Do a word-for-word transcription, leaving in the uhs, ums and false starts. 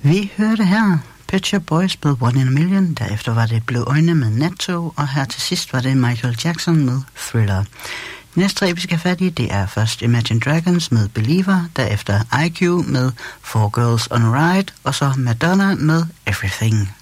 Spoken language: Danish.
Vi hørte her Pet Shop Boys med One in a Million, derefter var det Blå Øjne med Nattog, og her til sidst var det Michael Jackson med Thriller. Næste tre, vi skal fat i, det er først Imagine Dragons med Believer, derefter I Q med Four Girls on a Ride, og så Madonna med Everything.